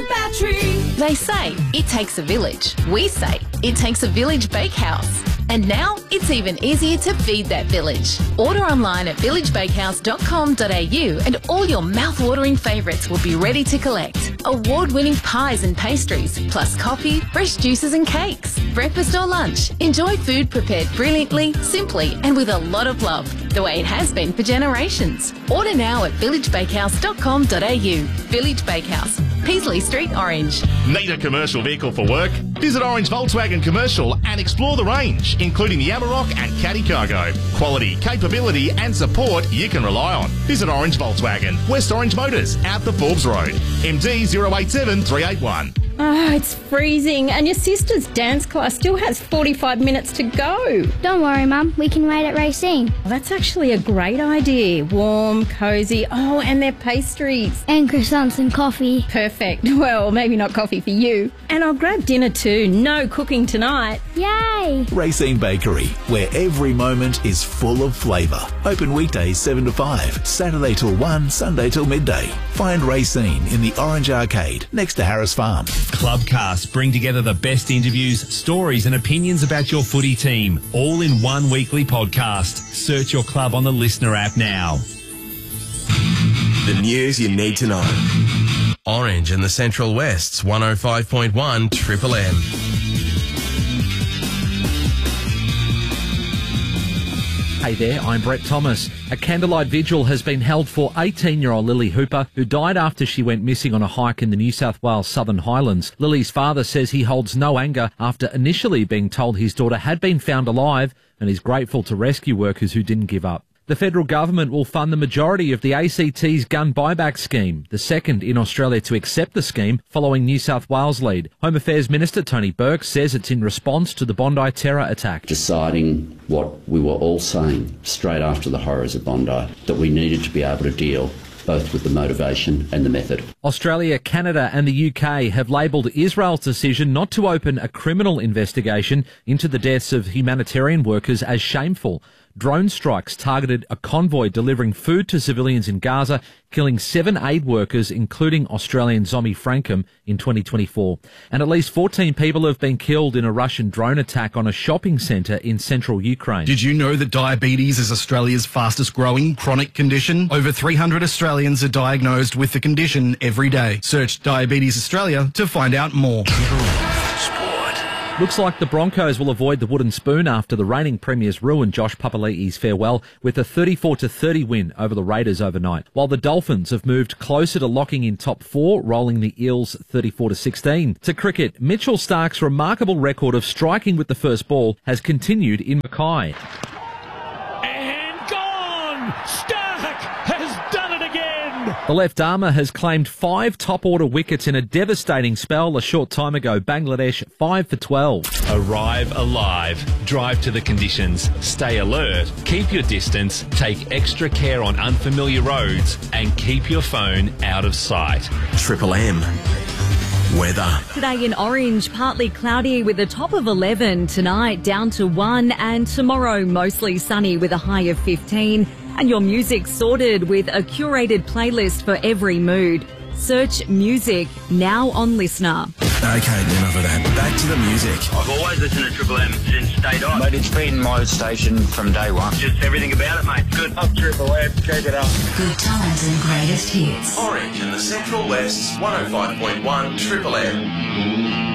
battery. They say it takes a village. We say it takes a village bakehouse. And now it's even easier to feed that village. Order online at villagebakehouse.com.au and all your mouth-watering favourites will be ready to collect. Award-winning pies and pastries, plus coffee, fresh juices and cakes. Breakfast or lunch, enjoy food prepared brilliantly, simply and with a lot of love, the way it has been for generations. Order now at villagebakehouse.com.au. Village Bakehouse, Peasley Street, Orange. Need a commercial vehicle for work? Visit Orange Volkswagen Commercial and explore the range, including the Amarok and Caddy Cargo. Quality, capability and support you can rely on. Visit Orange Volkswagen, West Orange Motors, out the Forbes Road. MD 087 381. Oh, it's freezing and your sister's dance class still has 45 minutes to go. Don't worry, Mum. We can wait at Racine. Well, that's actually a great idea. Warm, cosy. Oh, and their pastries. And croissants and coffee. Perfect. Well, maybe not coffee for you. And I'll grab dinner too. No cooking tonight. Yay! Racine Bakery, where every moment is full of flavour. Open weekdays 7 to 5, Saturday till 1, Sunday till midday. Find Racine in the Orange Arcade, next to Harris Farm. Clubcast bring together the best interviews, stories and opinions about your footy team, all in one weekly podcast. Search your club on the Listener app now. The news you need to know. Orange and the Central West's 105.1 Triple M. Hey there, I'm Brett Thomas. A candlelight vigil has been held for 18-year-old Lily Hooper, who died after she went missing on a hike in the New South Wales Southern Highlands. Lily's father says he holds no anger after initially being told his daughter had been found alive and is grateful to rescue workers who didn't give up. The federal government will fund the majority of the ACT's gun buyback scheme, the second in Australia to accept the scheme following New South Wales lead. Home Affairs Minister Tony Burke says it's in response to the Bondi terror attack. Deciding what we were all saying straight after the horrors of Bondi, that we needed to be able to deal both with the motivation and the method. Australia, Canada and the UK have labelled Israel's decision not to open a criminal investigation into the deaths of humanitarian workers as shameful. Drone strikes targeted a convoy delivering food to civilians in Gaza, killing 7 aid workers, including Australian Zomi Frankham, in 2024. And at least 14 people have been killed in a Russian drone attack on a shopping centre in central Ukraine. Did you know that diabetes is Australia's fastest growing chronic condition? Over 300 Australians are diagnosed with the condition every day. Search Diabetes Australia to find out more. Looks like the Broncos will avoid the wooden spoon after the reigning premiers ruined Josh Papali'i's farewell with a 34-30 win over the Raiders overnight, while the Dolphins have moved closer to locking in top 4, rolling the Eels 34-16. To cricket, Mitchell Starc's remarkable record of striking with the first ball has continued in Mackay. And gone! Stark has done it again! The left armour has claimed 5 top-order wickets in a devastating spell a short time ago. Bangladesh 5 for 12. Arrive alive. Drive to the conditions. Stay alert. Keep your distance. Take extra care on unfamiliar roads. And keep your phone out of sight. Triple M. Weather. Today in Orange, partly cloudy with a top of 11. Tonight down to 1. And tomorrow mostly sunny with a high of 15. And your music sorted with a curated playlist for every mood. Search music now on Listener. Okay, enough of that. Back to the music. I've always listened to Triple M since day dot. Mate, it's been my station from day one. Just everything about it, mate. Good. Up Triple M, keep it up. Good times and greatest hits. Orange and the Central West's 105.1 Triple M.